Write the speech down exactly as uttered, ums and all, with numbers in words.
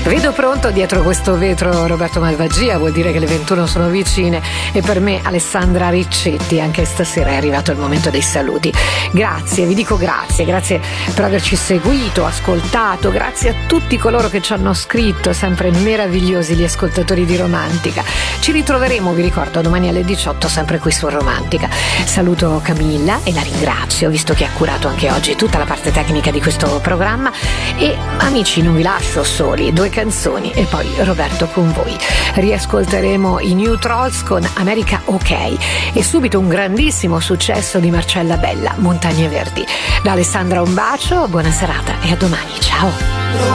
Vedo pronto dietro questo vetro Roberto Malvagia, vuol dire che le ventuno sono vicine, e per me Alessandra Riccetti. Anche stasera è arrivato il momento dei saluti. Grazie, vi dico grazie, grazie per averci seguito, ascoltato, grazie a tutti coloro che ci hanno scritto, sempre meravigliosi gli ascoltatori di Romantica. Ci ritroveremo, vi ricordo, domani alle diciotto, sempre qui su Romantica. Saluto Camilla e la ringrazio, visto che ha curato anche oggi tutta la parte tecnica di questo programma. E amici, non vi lascio soli, due canzoni e poi Roberto con voi. Riascolteremo i New Trolls con America OK e subito un grandissimo successo di Marcella Bella, Montagne Verdi. Da Alessandra un bacio, buona serata e a domani, ciao.